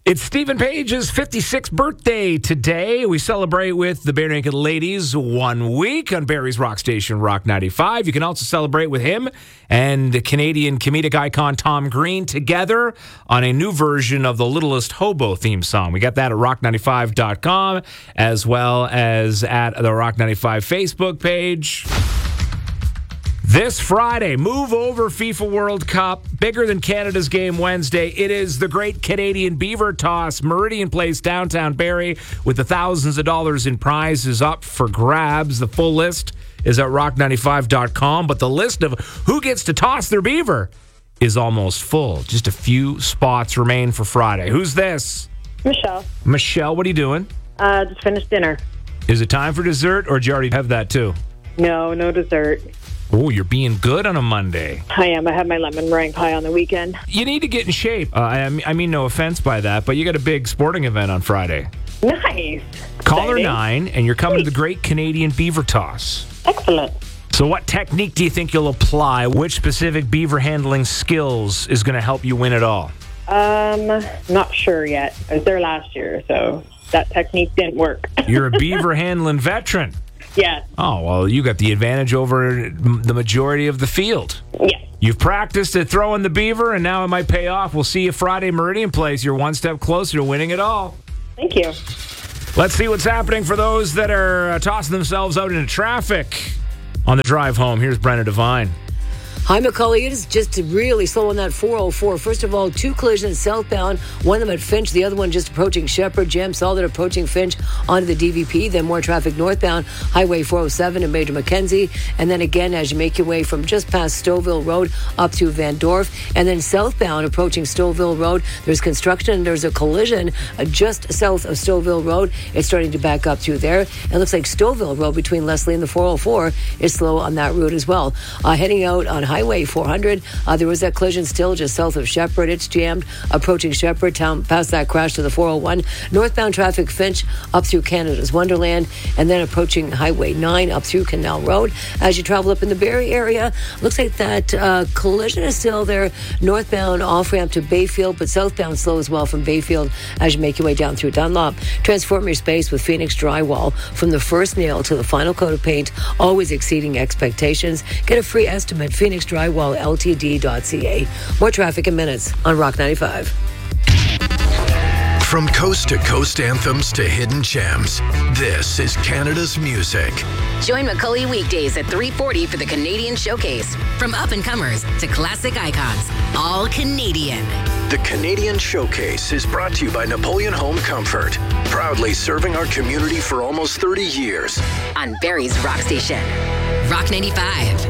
It's Stephen Page's 56th birthday today. We celebrate with the Bare Naked Ladies 1 week on Barrie's rock station, Rock 95. You can also celebrate with him and the Canadian comedic icon Tom Green together on a new version of the Littlest Hobo theme song. We got that at rock95.com as well as at the Rock 95 Facebook page. This Friday, move over FIFA World Cup, bigger than Canada's game Wednesday. It is the Great Canadian Beaver Toss, Meridian Place, downtown Barrie, with the thousands of dollars in prizes up for grabs. The full list is at rock95.com, but the list of who gets to toss their beaver is almost full. Just a few spots remain for Friday. Who's this? Michelle. Michelle, what are you doing? Just finished dinner. Is it time for dessert, or did you already have that too? No dessert. Oh, you're being good on a Monday. I am. I had my lemon meringue pie on the weekend. You need to get in shape. I mean, no offense by that, but you got a big sporting event on Friday. Nice. Caller Exciting. 9, and you're coming to the Great Canadian Beaver Toss. Excellent. So what technique do you think you'll apply? Which specific beaver handling skills is going to help you win it all? Not sure yet. I was there last year, so that technique didn't work. You're a beaver handling veteran. Yes. Oh, well, you got the advantage over the majority of the field. Yes. You've practiced at throwing the beaver, and now it might pay off. We'll see you Friday, Meridian Place. You're one step closer to winning it all. Thank you. Let's see what's happening for those that are tossing themselves out into traffic on the drive home. Here's Brenna Devine. Hi, Macaulay. It is just really slow on that 404. First of all, two collisions southbound, one of them at Finch, the other one just approaching Shepherd. Jam saw that approaching Finch onto the DVP, then more traffic northbound, Highway 407 and Major Mackenzie, and then again as you make your way from just past Stouffville Road up to Van Dorf, and then southbound approaching Stouffville Road, there's construction and there's a collision just south of Stouffville Road. It's starting to back up through there. It looks like Stouffville Road between Leslie and the 404 is slow on that route as well. Heading out on Highway 400, there was that collision still just south of Shepherd. It's jammed approaching Shepherd town past that crash to the 401. Northbound traffic Finch up through Canada's Wonderland, and then approaching Highway 9 up through Canal Road. As you travel up in the Barrie area, looks like that collision is still there northbound off ramp to Bayfield, but southbound slow as well from Bayfield as you make your way down through Dunlop. Transform your space with Phoenix Drywall from the first nail to the final coat of paint, always exceeding expectations. Get a free estimate, PhoenixDrywallLTD.ca. More traffic in minutes on Rock 95. From coast to coast anthems to hidden gems, this is Canada's music. Join Macaulay weekdays at 3:40 for the Canadian Showcase. From up-and-comers to classic icons, all Canadian. The Canadian Showcase is brought to you by Napoleon Home Comfort, proudly serving our community for almost 30 years. On Barrie's rock station, Rock 95.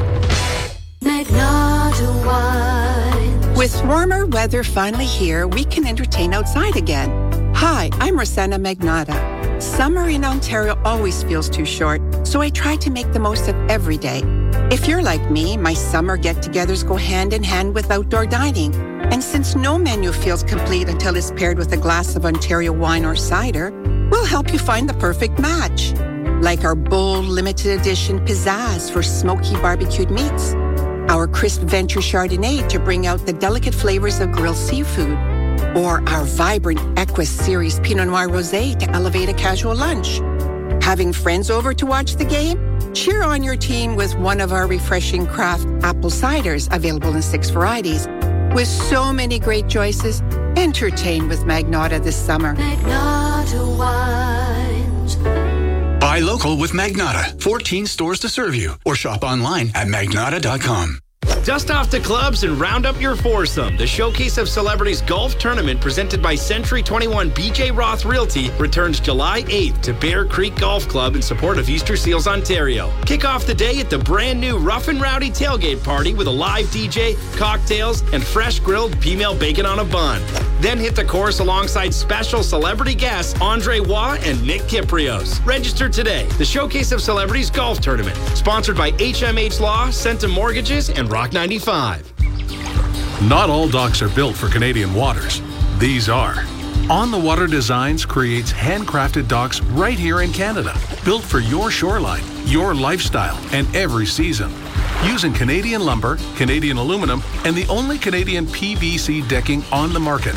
Magnata wines. With warmer weather finally here, we can entertain outside again. Hi, I'm Rosanna Magnata. Summer in Ontario always feels too short, so I try to make the most of every day. If you're like me, my summer get-togethers go hand in hand with outdoor dining. And since no menu feels complete until it's paired with a glass of Ontario wine or cider, we'll help you find the perfect match. Like our bold limited edition pizzazz for smoky barbecued meats, our crisp Venture Chardonnay to bring out the delicate flavors of grilled seafood, or our vibrant Equus Series Pinot Noir Rosé to elevate a casual lunch. Having friends over to watch the game? Cheer on your team with one of our refreshing craft apple ciders available in 6 varieties. With so many great choices, entertain with Magnata this summer. Magnata wines. Buy local with Magnata. 14 stores to serve you. Or shop online at magnata.com. Dust off the clubs and round up your foursome. The Showcase of Celebrities Golf Tournament presented by Century 21 BJ Roth Realty returns July 8th to Bear Creek Golf Club in support of Easter Seals Ontario. Kick off the day at the brand new Rough and Rowdy tailgate party with a live DJ, cocktails, and fresh grilled female bacon on a bun. Then hit the course alongside special celebrity guests Andre Waugh and Nick Kiprios. Register today. The Showcase of Celebrities Golf Tournament, sponsored by HMH Law, Centum Mortgages, and Rock 95. Not all docks are built for Canadian waters. These are. On the Water Designs creates handcrafted docks right here in Canada, built for your shoreline, your lifestyle, and every season. Using Canadian lumber, Canadian aluminum, and the only Canadian PVC decking on the market.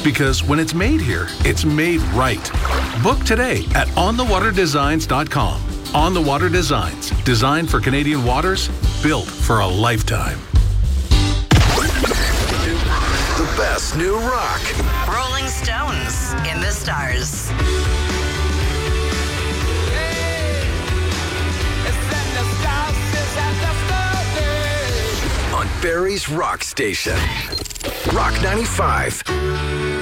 Because when it's made here, it's made right. Book today at onthewaterdesigns.com. On the Water Designs, designed for Canadian waters, built for a lifetime. The best new rock. Rolling Stones in the Stars. On Barrie's Rock Station. Rock 95.